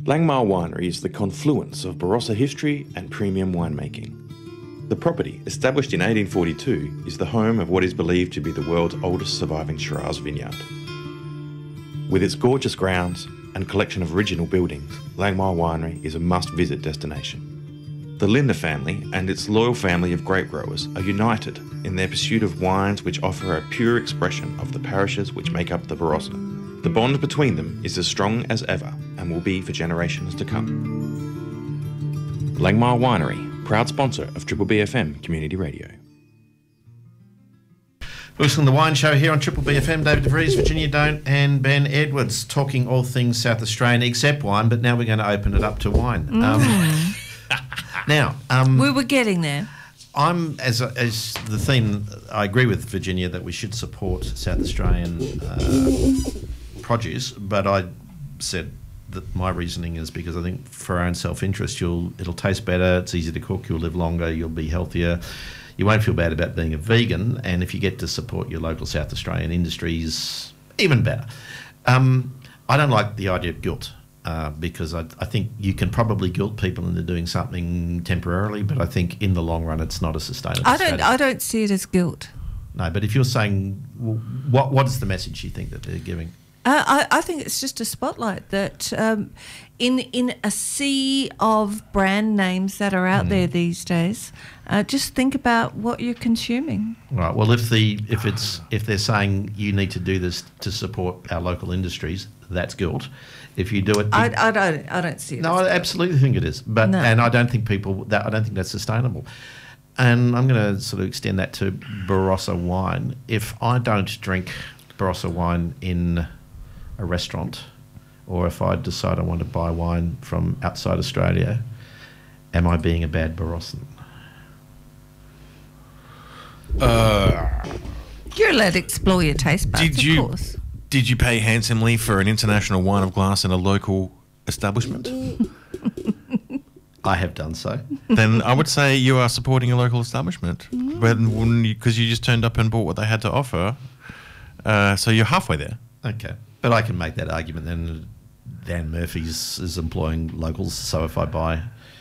Langmar Winery is the confluence of Barossa history and premium winemaking. The property, established in 1842, is the home of what is believed to be the world's oldest surviving Shiraz vineyard. With its gorgeous grounds and collection of original buildings, Langmar Winery is a must-visit destination. The Lindner family and its loyal family of grape growers are united in their pursuit of wines which offer a pure expression of the parishes which make up the Barossa. The bond between them is as strong as ever and will be for generations to come. Langmar Winery, proud sponsor of Triple BFM Community Radio. Listening to The Wine Show here on Triple BFM. David DeVries, Virginia Don't and Ben Edwards talking all things South Australian except wine, but now we're going to open it up to wine. We were getting there. I'm, as the theme, I agree with Virginia that we should support South Australian produce, but I said that my reasoning is because I think for our own self-interest, it'll taste better, it's easy to cook, you'll live longer, you'll be healthier, you won't feel bad about being a vegan, and if you get to support your local South Australian industries, even better. I don't like the idea of guilt because I think you can probably guilt people into doing something temporarily, but I think in the long run it's not a sustainable strategy. I don't see it as guilt. No, but if you're saying, what is the message you think that they're giving? I think it's just a spotlight that in a sea of brand names that are out there these days, just think about what you're consuming. Right. Well, if they're saying you need to do this to support our local industries, that's guilt. If you do it, I don't see it. No, I absolutely think it is. But and I don't think I don't think that's sustainable. And I'm going to sort of extend that to Barossa wine. If I don't drink Barossa wine in a restaurant, or if I decide I want to buy wine from outside Australia, am I being a bad Barossan? You're allowed to explore your taste buds, of course. Did you pay handsomely for an international wine of glass in a local establishment? I have done so. Then I would say you are supporting a local establishment, because you just turned up and bought what they had to offer. So you're halfway there. Okay. But I can make that argument then. Dan Murphy's is employing locals, so if I buy...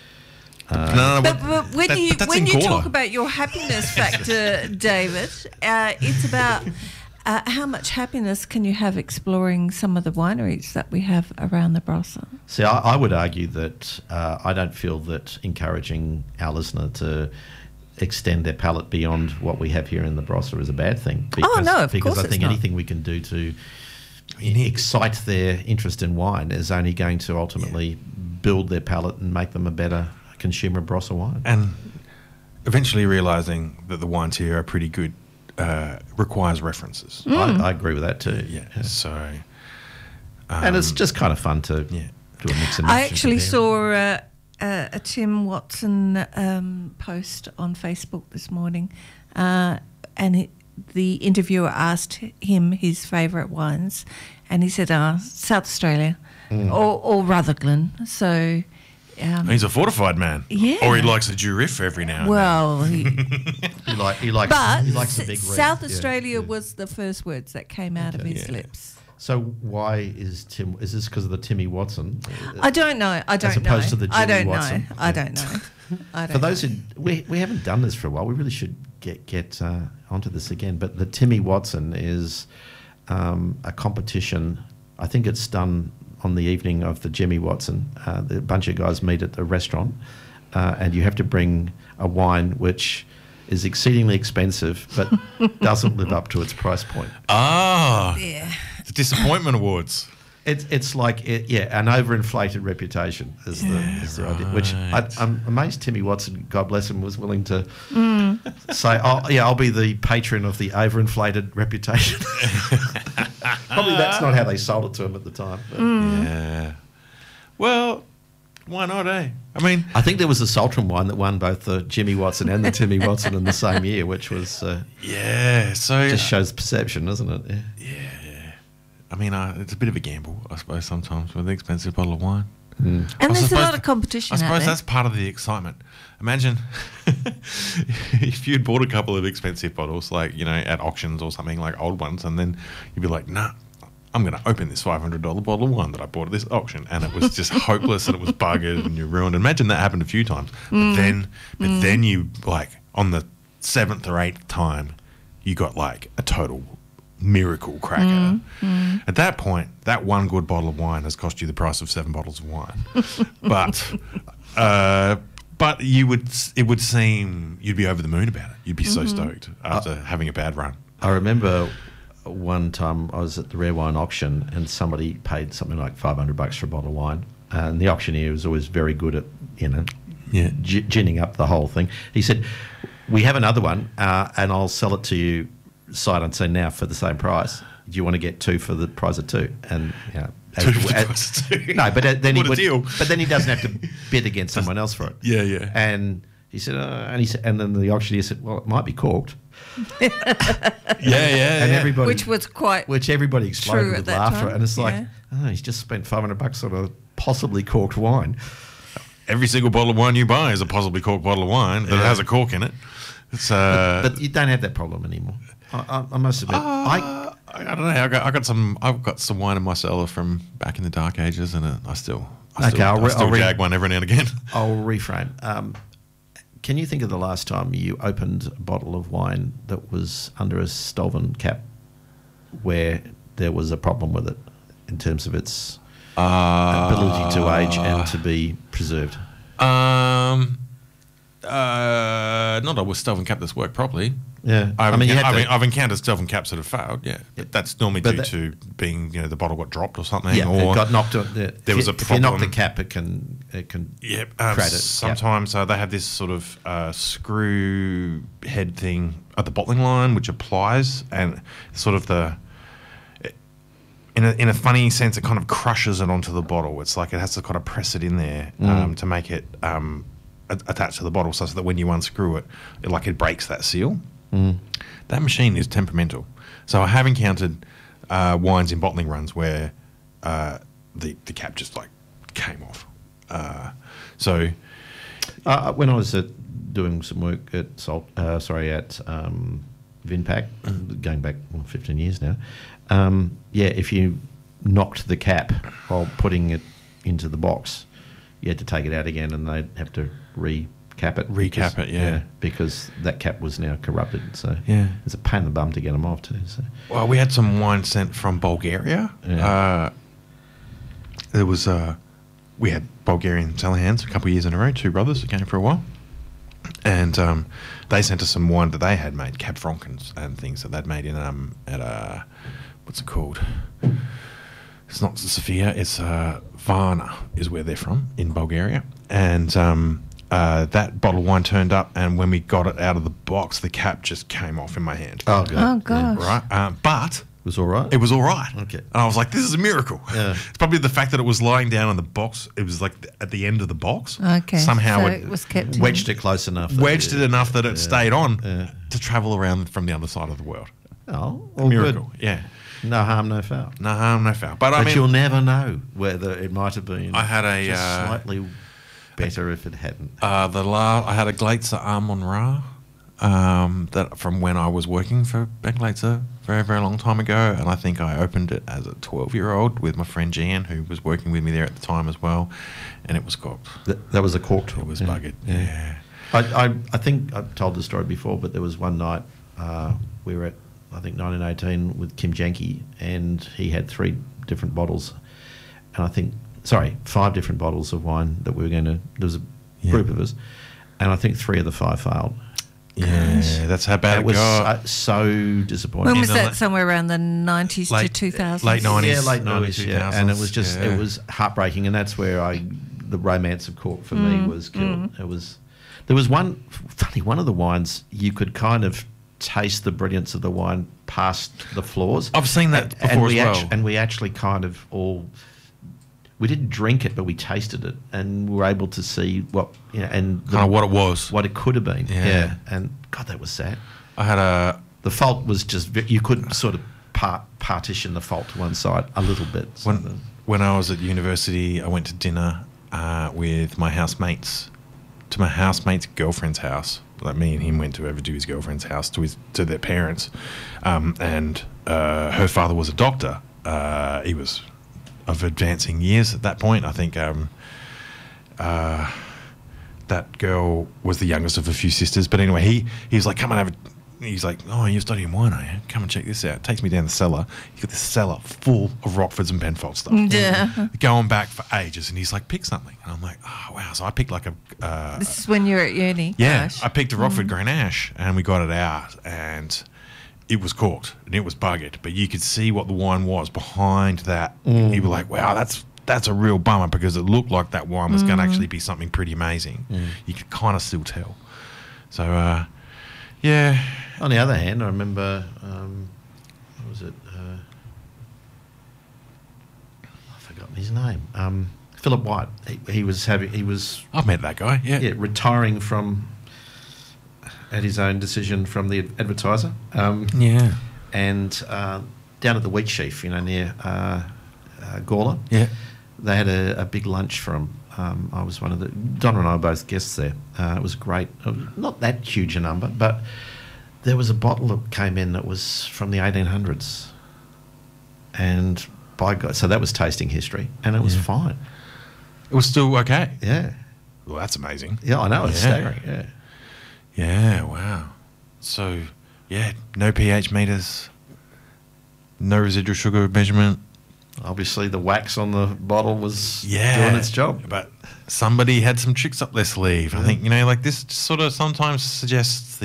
But when you talk about your happiness factor, David, it's about how much happiness can you have exploring some of the wineries that we have around the Barossa? See, I would argue that I don't feel that encouraging our listener to extend their palate beyond what we have here in the Barossa is a bad thing. Because I think anything we can do to excite their interest in wine is only going to ultimately build their palate and make them a better consumer of Barossa wine. And eventually realising that the wines here are pretty good requires references. I agree with that too. Yeah. So, and it's just kind of fun to do a mix and match. I actually saw a Tim Watson post on Facebook this morning, and the interviewer asked him his favourite wines, and he said South Australia or Rutherglen. So he's a fortified man. Yeah. Or he likes a Durif every now and well, then. he likes the big red. South Australia was the first words that came out of his lips. So why is this because of the Timmy Watson? I don't know. As opposed to the Jimmy Watson. I don't know. For those who we haven't done this for a while, we really should get onto this again. But the Timmy Watson is a competition. I think it's done on the evening of the Jimmy Watson. A bunch of guys meet at a restaurant, and you have to bring a wine which is exceedingly expensive but doesn't live up to its price point. Yeah. The Disappointment Awards. It's like an overinflated reputation is the idea. Which I'm amazed Timmy Watson, God bless him, was willing to say, I'll be the patron of the overinflated reputation. Probably that's not how they sold it to him at the time. But. Yeah. Well, why not, eh? I mean, I think there was a Saltram wine that won both the Jimmy Watson and the Timmy Watson in the same year, which was so just shows perception, doesn't it? Yeah. I mean, it's a bit of a gamble, I suppose, sometimes with an expensive bottle of wine. And there's a lot of competition out there. I suppose that's part of the excitement. Imagine if you'd bought a couple of expensive bottles, like, at auctions or something, like old ones, and then you'd be like, nah, I'm going to open this $500 bottle of wine that I bought at this auction, and it was just hopeless, and it was buggered, and you're ruined. Imagine that happened a few times, but then you, like, on the 7th or 8th time, you got like a total miracle cracker. At that point, that one good bottle of wine has cost you the price of 7 bottles of wine. But it would seem you'd be over the moon about it. You'd be so stoked after having a bad run. I remember one time I was at the rare wine auction and somebody paid something like $500 for a bottle of wine, and the auctioneer was always very good at ginning up the whole thing. He said, "We have another one, and I'll sell it to you sight unseen now for the same price. Do you want to get 2 for the price of 2?" And Two for the price of 2. no, but then What a deal. But then he doesn't have to bid against someone else for it. Yeah. And he said, and then the auctioneer said, "Well, it might be corked." And everybody, which everybody exploded with laughter, and it's like, he's just spent $500 on a possibly corked wine. Every single bottle of wine you buy is a possibly corked bottle of wine that has a cork in it. It's but you don't have that problem anymore. I must admit, I don't know. I've got some wine in my cellar from back in the dark ages, and I still jag one every now and again. I'll reframe. Can you think of the last time you opened a bottle of wine that was under a Stolven cap where there was a problem with it in terms of its ability to age and to be preserved? Not a Stolven cap that's worked properly. Yeah, I've encountered Stolven caps that have failed. Yeah, but that's normally due to being the bottle got dropped or something. Yeah, or it got knocked. There was a problem. If you knock the cap, it can crack it. Sometimes they have this sort of screw head thing at the bottling line, which applies and sort of in a funny sense, it kind of crushes it onto the bottle. It's like it has to kind of press it in there to make it attached to the bottle, so that when you unscrew it, it breaks that seal. That machine is temperamental. So I have encountered wines in bottling runs where the cap just came off. When I was doing some work at Vinpac, going back 15 years now, if you knocked the cap while putting it into the box, you had to take it out again, and they'd have to recap it, because that cap was now corrupted. So it's a pain in the bum to get them off too. So. Well, we had some wine sent from Bulgaria. We had Bulgarian Salahans a couple of years in a row, 2 brothers who came for a while, and they sent us some wine that they had made, Cab Francons and things that they'd made in at what's it called? It's not Sofia, it's Varna is where they're from in Bulgaria, and that bottle of wine turned up, and when we got it out of the box, the cap just came off in my hand. Oh, God. Oh, gosh. Right, but it was all right. It was all right. Okay. And I was like, this is a miracle. Yeah. It's probably the fact that it was lying down in the box. It was at the end of the box. Okay. Somehow so it was kept wedged it close enough. That it stayed on to travel around from the other side of the world. Oh, a miracle. Good. Yeah. No harm, no foul. No harm, no foul. But you'll never know whether it might have been. I had slightly better if it hadn't. I had a Glatzer Amon Ra that from when I was working for Ben Glatzer very, very long time ago, and I think I opened it as a 12-year-old with my friend Jan, who was working with me there at the time as well, and it was corked. That was a corked. It was buggered. Yeah. I think I've told the story before, but there was one night we were at, I think, 1918 with Kim Janke, and he had 3 different bottles, and 5 different bottles of wine that we were going to. There was a group of us, and I think 3 of the 5 failed. Yeah, that's how bad it was. So disappointing. When was that? Somewhere around the 90s to 2000s? Late 90s. Yeah, late 90s. Yeah. And it was just it was heartbreaking, and that's where the romance of cork for me was killed. There was one of the wines you could kind of taste the brilliance of the wine past the flaws. I've seen that before as well. And we actually kind of we didn't drink it, but we tasted it, and we were able to see what what it was, what it could have been. Yeah. And God, that was sad. I had the fault was just you could sort of partition the fault to one side a little bit. When I was at university, I went to dinner with my housemates to my housemate's girlfriend's house. Like me and him went to over to his girlfriend's house to their parents, and her father was a doctor. he was of advancing years at that point. I think that girl was the youngest of a few sisters. But anyway, he was like, come and have a... He's like, oh, you're studying wine, are you? Come and check this out. Takes me down the cellar. He's got this cellar full of Rockfords and Penfolds stuff. Yeah. Going back for ages. And he's like, pick something. And I'm like, oh, wow. So I picked like a... This is when you're at uni. yeah, Gosh. I picked a Rockford Grenache and we got it out and it was corked and it was buggered. But you could see what the wine was behind that. You were like, wow, that's a real bummer because it looked like that wine was going to actually be something pretty amazing. You could kind of still tell. So, yeah. On the other hand, I remember, what was it? I've forgotten his name. Philip White. He was I've met that guy, yeah. retiring from, at his own decision from the Advertiser. Yeah. And down at the Wheat Sheaf, near Gawler. Yeah. They had a big lunch for him. I was one of the... Donna and I were both guests there. It was great. Not that huge a number, but there was a bottle that came in that was from the 1800s. And by God... So that was tasting history, and it was fine. It was still okay. Yeah. Well, that's amazing. Yeah, I know. It's staggering, yeah. Yeah, wow. So, yeah, no pH meters, no residual sugar measurement. Obviously, the wax on the bottle was Yeah. doing its job. But somebody had some tricks up their sleeve. I think, like this sort of sometimes suggests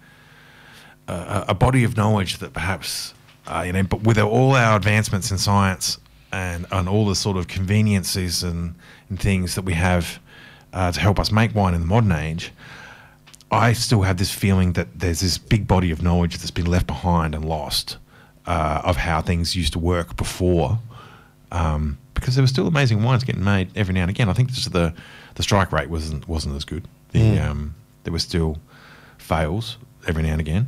a body of knowledge that perhaps, but with all our advancements in science and all the sort of conveniences and things that we have to help us make wine in the modern age, I still have this feeling that there's this big body of knowledge that's been left behind and lost of how things used to work before. Because there were still amazing wines getting made every now and again. I think just the strike rate wasn't as good. There were still fails every now and again,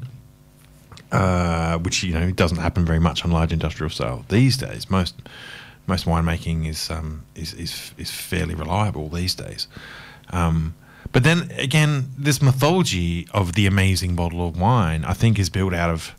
which doesn't happen very much on large industrial scale these days. Most winemaking is fairly reliable these days. But then again, this mythology of the amazing bottle of wine, I think, is built out of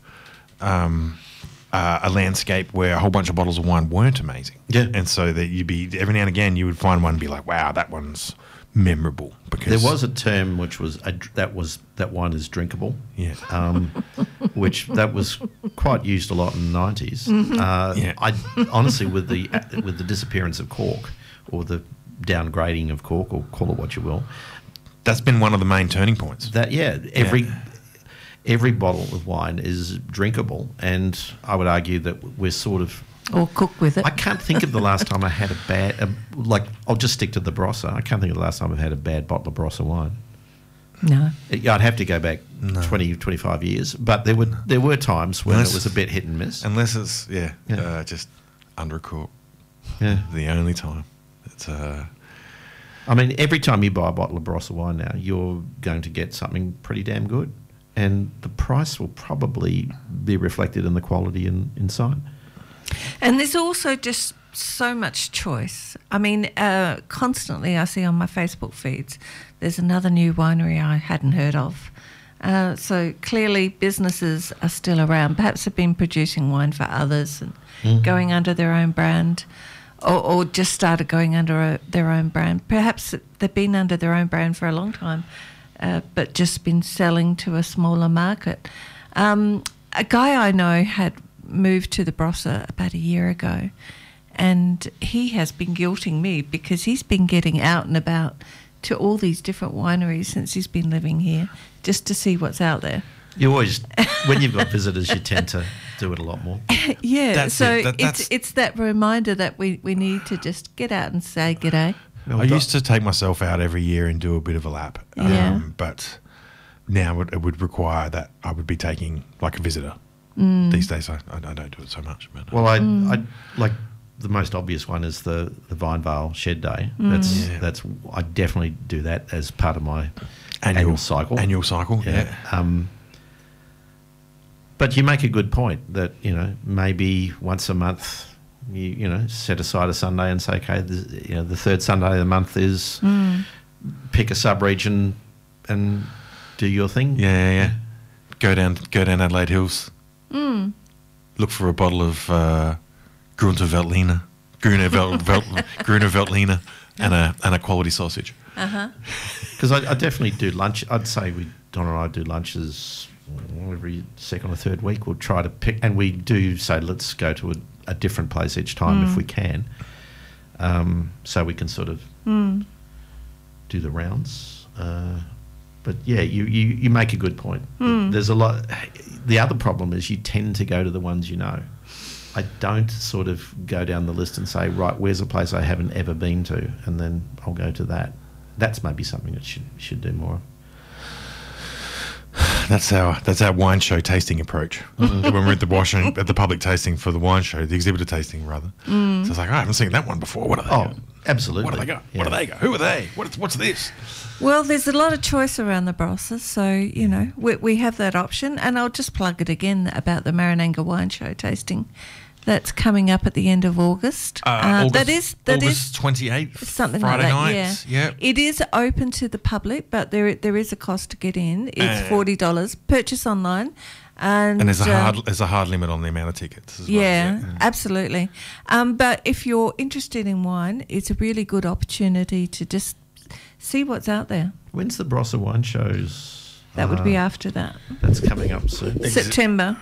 a landscape where a whole bunch of bottles of wine weren't amazing. Yeah. And so that every now and again you would find one and be like, wow, that one's memorable. Because There was a term which was that wine is drinkable. Yeah. Which that was quite used a lot in the 90s. Yeah. I honestly, with the disappearance of cork, or the downgrading of cork, or call it what you will, that's been one of the main turning points. Every bottle of wine is drinkable, and I would argue that we're sort of... Or cook with it. I can't think of the last time I had a bad... I'll just stick to the Barossa. I can't think of the last time I've had a bad bottle of Barossa wine. No. I'd have to go back 20, 25 years, but there were times when it was a bit hit and miss. Unless it's, just under a cork. Yeah. The only time. It's I mean, every time you buy a bottle of Barossa wine now, you're going to get something pretty damn good. And the price will probably be reflected in the quality inside. And there's also just so much choice. I mean, constantly I see on my Facebook feeds, there's another new winery I hadn't heard of. So clearly businesses are still around. Perhaps they've been producing wine for others and going under their own brand, or just started going under their own brand. Perhaps they've been under their own brand for a long time, but just been selling to a smaller market. A guy I know had moved to the Barossa about a year ago, and he has been guilting me because he's been getting out and about to all these different wineries since he's been living here, just to see what's out there. You always, when you've got visitors, you tend to do it a lot more. Yeah, That's so it. That's- it's that reminder that we need to just get out and say g'day. I used to take myself out every year and do a bit of a lap. Yeah. But now it would require that I would be taking like a visitor. These days I don't do it so much. But, Well, I like the most obvious one is the Vinevale Shed Day. That's I definitely do that as part of my annual cycle. Annual cycle, yeah. But you make a good point that maybe once a month you set aside a Sunday and say, okay, the third Sunday of the month is pick a sub-region and do your thing. Yeah. Go down Adelaide Hills. Look for a bottle of Gruner Veltliner, and a quality sausage. Because I definitely do lunch. I'd say Don and I do lunches every second or third week. We'll try to pick, and we do say let's go to a different place each time if we can, so we can sort of do the rounds. But yeah, you make a good point. There's a lot. The other problem is you tend to go to the ones you know. I don't sort of go down the list and say, right, where's a place I haven't ever been to, and then I'll go to that. That's maybe something that should do more. That's our wine show tasting approach. When we're at the public tasting for the wine show, the exhibitor tasting rather. So it's like, I haven't seen that one before. What are they? Oh, absolutely. What do they got? Yeah. What do they got? Who are they? What's this? Well, there's a lot of choice around the Barossa, so, we have that option. And I'll just plug it again about the Marananga Wine Show tasting. That's coming up at the end of August. August 28th, something Friday like that. nights. Yeah. It is open to the public, but there is a cost to get in. It's $40. Purchase online, and there's a hard limit on the amount of tickets as well. Yeah, absolutely. But if you're interested in wine, it's a really good opportunity to just see what's out there. When's the Barossa Wine Shows? That would be after that. That's coming up soon. September.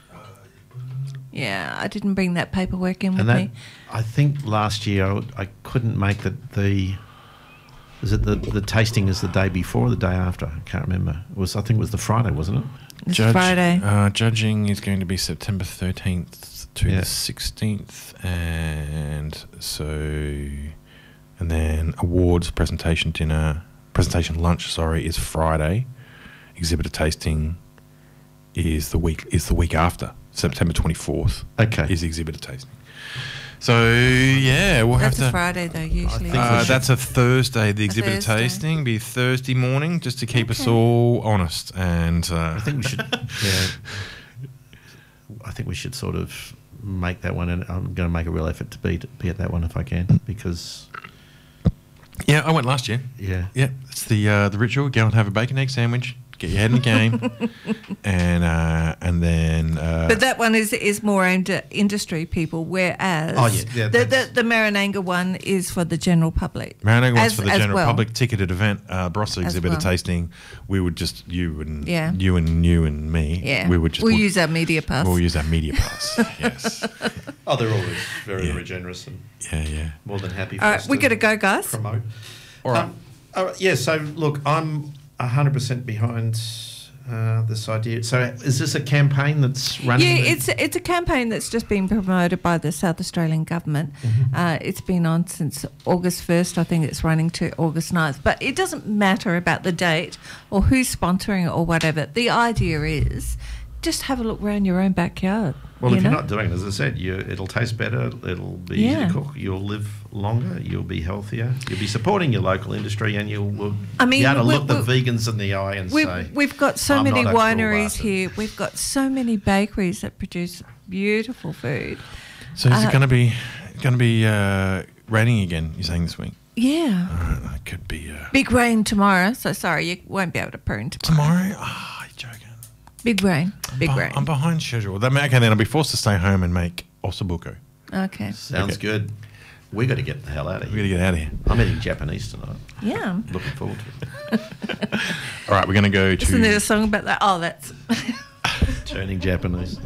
Yeah, I didn't bring that paperwork in with me. I think last year I couldn't make the tasting is the day before or the day after? I can't remember. I think it was the Friday, wasn't it? It's Friday. Judging is going to be September 13th to the 16th, and then awards presentation lunch is Friday. Exhibitor tasting is the week after. September 24th. Okay. Is the exhibitor tasting. So yeah, we'll that's have to. That's a Friday though, usually. That's a Thursday. The exhibitor Thursday. tasting be Thursday morning, just to keep us all honest. And I think we should. Yeah. I think we should sort of make that one, and I'm going to make a real effort to be at that one if I can, because. Yeah, I went last year. Yeah. Yeah, it's the ritual. Go and have a bacon egg sandwich. Get your head in the game, and then. But that one is more aimed at industry people, whereas the Marananga one is for the general public. Marananga one's for the general public, ticketed event. Barossa exhibitor tasting. We would just you and me. Yeah, we would just. We'll use our media pass. We'll use our media pass. Yes. Oh, they're always very generous and more than happy. For All us right, we got to go, guys. Promote. All right. So look, I'm 100% behind this idea. So is this a campaign that's running? Yeah, it's a campaign that's just been promoted by the South Australian government. It's been on since August 1st. I think it's running to August 9th. But it doesn't matter about the date or who's sponsoring it or whatever. The idea is just have a look around your own backyard. Well, if you're not doing it, as I said, it'll taste better, it'll be easy to cook, you'll live longer, you'll be healthier, you'll be supporting your local industry, and you'll be able to look the vegans in the eye and say, we've got so many wineries here, we've got so many bakeries that produce beautiful food. So is it going to be raining again, you're saying, this week? Yeah. It could be... big rain tomorrow, so sorry, you won't be able to prune tomorrow. Tomorrow? Oh, you're joking. Big rain. Rain. I'm behind schedule. Then I'll be forced to stay home and make ossobuco. Okay. Sounds good. We got to get the hell out of here. We got to get out of here. I'm eating Japanese tonight. Yeah. Looking forward to it. All right, we're going to go to... Isn't there a song about that? Oh, that's... Turning Japanese.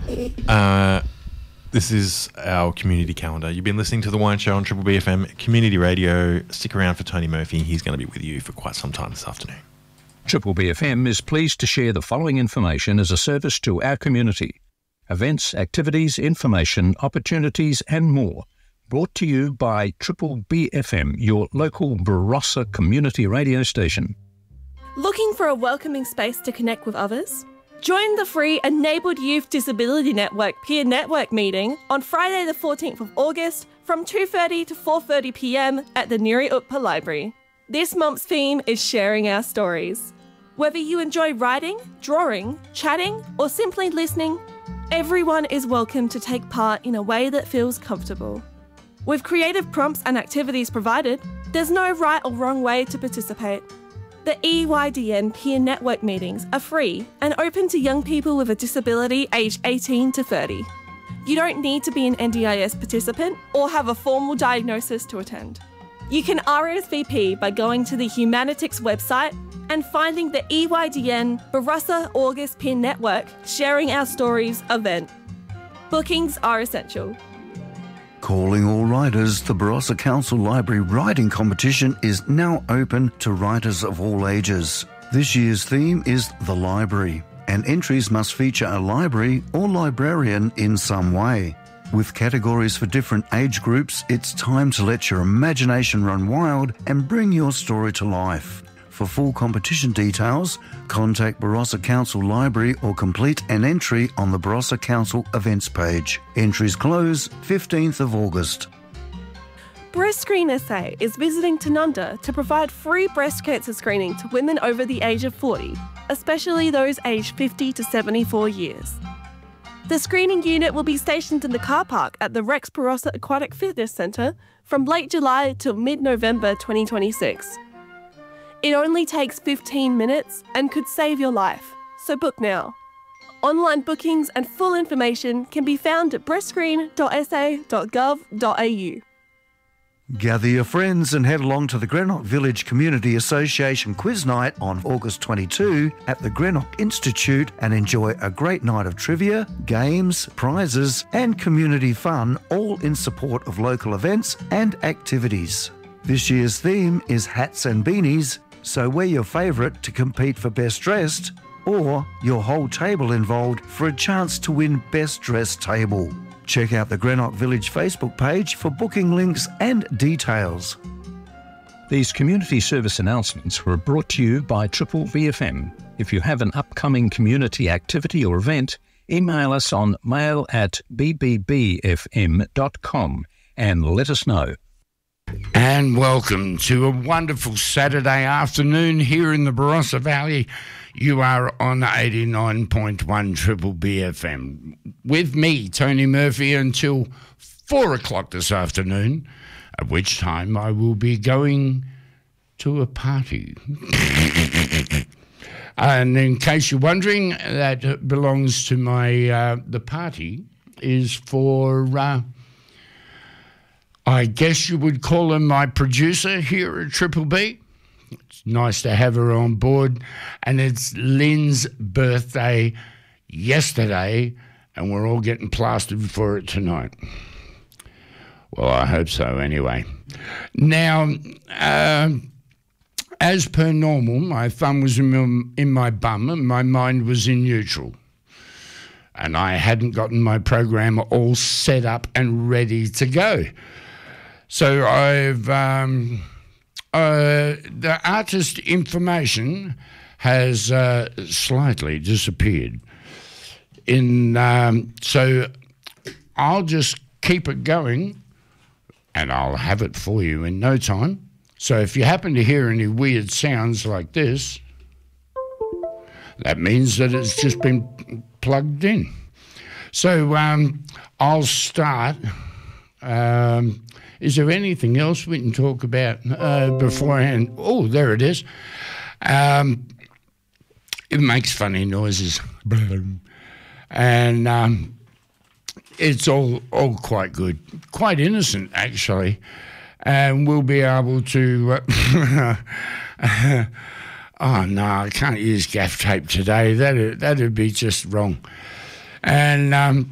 This is our community calendar. You've been listening to The Wine Show on Triple BFM Community Radio. Stick around for Tony Murphy. He's going to be with you for quite some time this afternoon. Triple BFM is pleased to share the following information as a service to our community. Events, activities, information, opportunities and more. Brought to you by Triple BFM, your local Barossa community radio station. Looking for a welcoming space to connect with others? Join the free Enabled Youth Disability Network Peer Network meeting on Friday the 14th of August from 2:30 to 4:30 p.m. at the Nuri Utpa Library. This month's theme is sharing our stories. Whether you enjoy writing, drawing, chatting, or simply listening, everyone is welcome to take part in a way that feels comfortable. With creative prompts and activities provided, there's no right or wrong way to participate. The EYDN Peer Network meetings are free and open to young people with a disability aged 18 to 30. You don't need to be an NDIS participant or have a formal diagnosis to attend. You can RSVP by going to the Humanitix website and finding the EYDN Barossa August Peer Network Sharing Our Stories event. Bookings are essential. Calling all writers, the Barossa Council Library Writing Competition is now open to writers of all ages. This year's theme is the library, and entries must feature a library or librarian in some way. With categories for different age groups, it's time to let your imagination run wild and bring your story to life. For full competition details, contact Barossa Council Library or complete an entry on the Barossa Council events page. Entries close 15th of August. Breast Screen SA is visiting Tanunda to provide free breast cancer screening to women over the age of 40, especially those aged 50 to 74 years. The screening unit will be stationed in the car park at the Rex Barossa Aquatic Fitness Centre from late July till mid-November 2026. It only takes 15 minutes and could save your life, so book now. Online bookings and full information can be found at breastscreen.sa.gov.au. Gather your friends and head along to the Greenock Village Community Association Quiz Night on August 22 at the Greenock Institute and enjoy a great night of trivia, games, prizes and community fun, all in support of local events and activities. This year's theme is hats and beanies, so wear your favourite to compete for Best Dressed or your whole table involved for a chance to win Best Dressed Table. Check out the Greenock Village Facebook page for booking links and details. These community service announcements were brought to you by Triple BFM. If you have an upcoming community activity or event, email us on mail@bbbfm.com and let us know. And welcome to a wonderful Saturday afternoon here in the Barossa Valley. You are on 89.1 Triple BFM. With me, Tony Murphy, until 4 o'clock this afternoon, at which time I will be going to a party. And in case you're wondering, that belongs to my, the party is for... I guess you would call her my producer here at Triple B. It's nice to have her on board. And it's Lynn's birthday yesterday, and we're all getting plastered for it tonight. Well, I hope so anyway. Now, as per normal, my thumb was in my bum and my mind was in neutral. And I hadn't gotten my program all set up and ready to go. So I've the artist information has slightly disappeared. So I'll just keep it going, and I'll have it for you in no time. So if you happen to hear any weird sounds like this, that means that it's just been plugged in. So I'll start. Is there anything else we can talk about beforehand? Oh, there it is. It makes funny noises. And it's all quite good. Quite innocent, actually. And we'll be able to... oh, no, I can't use gaff tape today. That'd be just wrong. And,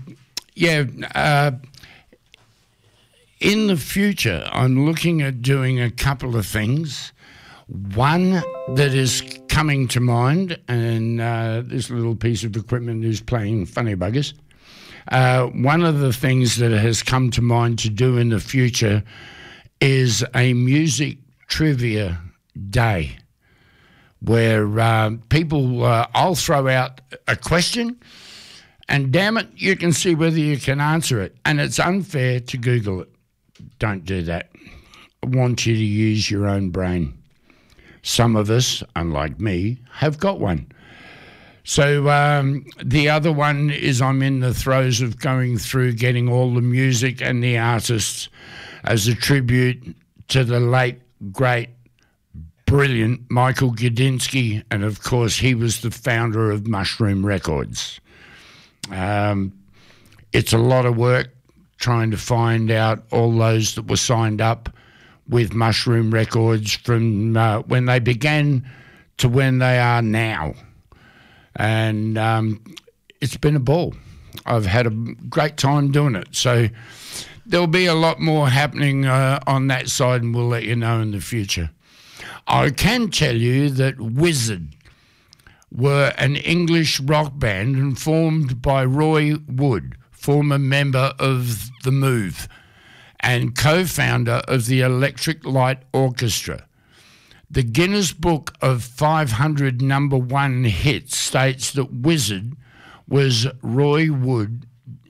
in the future, I'm looking at doing a couple of things. One that is coming to mind, and this little piece of equipment is playing funny buggers. One of the things that has come to mind to do in the future is a music trivia day where people, I'll throw out a question, and damn it, you can see whether you can answer it. And it's unfair to Google it. Don't do that. I want you to use your own brain. Some of us, unlike me, have got one. So the other one is I'm in the throes of going through getting all the music and the artists as a tribute to the late, great, brilliant Michael Gudinski. And, of course, he was the founder of Mushroom Records. It's a lot of work trying to find out all those that were signed up with Mushroom Records from when they began to when they are now. And it's been a ball. I've had a great time doing it. So there'll be a lot more happening on that side, and we'll let you know in the future. I can tell you that Wizzard were an English rock band and formed by Roy Wood, former member of The Move and co-founder of the Electric Light Orchestra. The Guinness Book of 500 number one hits states that Wizzard was Roy Wood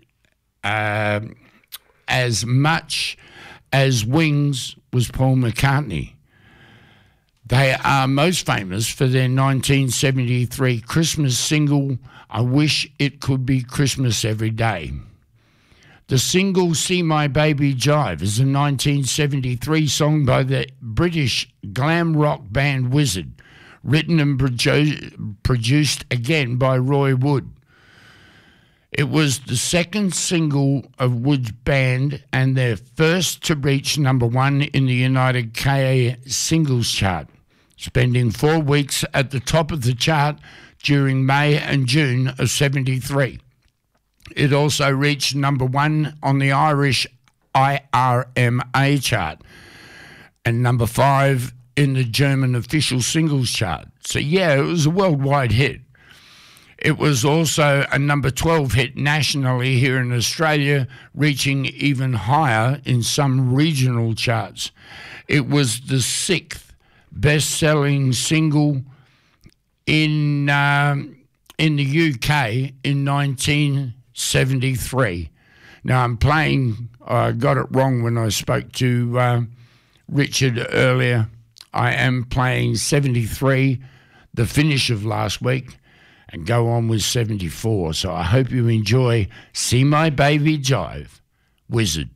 as much as Wings was Paul McCartney. They are most famous for their 1973 Christmas single, I Wish It Could Be Christmas Every Day. The single See My Baby Jive is a 1973 song by the British glam rock band Wizzard, written and produced again by Roy Wood. It was the second single of Wood's band and their first to reach number one in the United Kingdom singles chart, spending 4 weeks at the top of the chart during May and June of 73. It also reached number one on the Irish IRMA chart and number 5 in the German official singles chart. So yeah, it was a worldwide hit. It was also a number 12 hit nationally here in Australia, reaching even higher in some regional charts. It was the 6th best-selling single in the UK in 1973. Now I'm playing, I got it wrong when I spoke to Richard earlier. I am playing 73, the finish of last week, and go on with 74. So I hope you enjoy See My Baby Jive, Wizzard.